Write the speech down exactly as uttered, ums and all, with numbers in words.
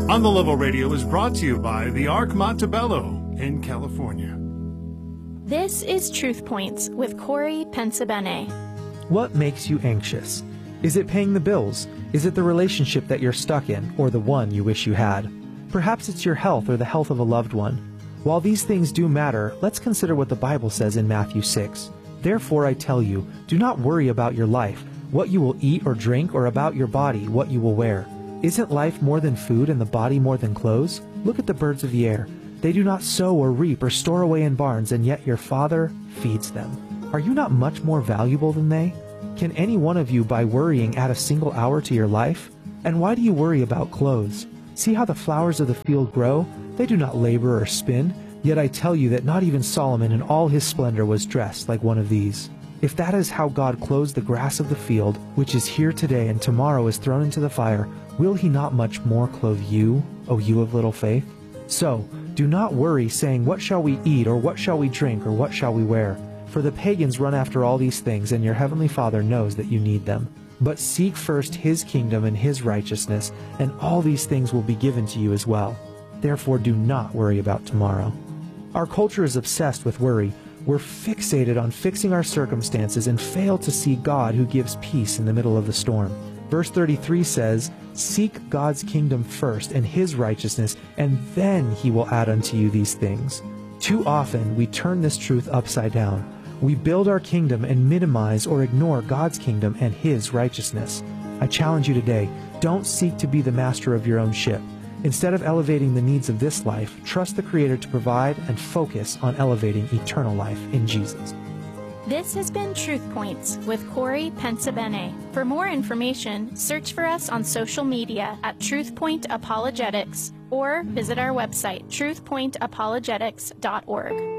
On the Level Radio is brought to you by the Ark Montebello in California. This is Truth Points with Corey Pensabene. What makes you anxious? Is it paying the bills? Is it the relationship that you're stuck in, or the one you wish you had? Perhaps it's your health or the health of a loved one. While these things do matter, let's consider what the Bible says in Matthew six. Therefore I tell you, do not worry about your life, what you will eat or drink, or about your body, what you will wear. Isn't life more than food and the body more than clothes? Look at the birds of the air. They do not sow or reap or store away in barns, and yet your Father feeds them. Are you not much more valuable than they? Can any one of you, by worrying, add a single hour to your life? And why do you worry about clothes? See how the flowers of the field grow? They do not labor or spin. Yet I tell you that not even Solomon in all his splendor was dressed like one of these. If that is how God clothes the grass of the field, which is here today and tomorrow is thrown into the fire, will he not much more clothe you, O you of little faith? So, do not worry, saying, what shall we eat, or what shall we drink, or what shall we wear? For the pagans run after all these things, and your heavenly Father knows that you need them. But seek first his kingdom and his righteousness, and all these things will be given to you as well. Therefore do not worry about tomorrow. Our culture is obsessed with worry. We're fixated on fixing our circumstances and fail to see God who gives peace in the middle of the storm. Verse thirty-three says, seek God's kingdom first and his righteousness, and then he will add unto you these things. Too often we turn this truth upside down. We build our kingdom and minimize or ignore God's kingdom and his righteousness. I challenge you today, don't seek to be the master of your own ship. Instead of elevating the needs of this life, trust the Creator to provide and focus on elevating eternal life in Jesus. This has been Truth Points with Corey Pensabene. For more information, search for us on social media at TruthPoint Apologetics or visit our website, truth point apologetics dot org.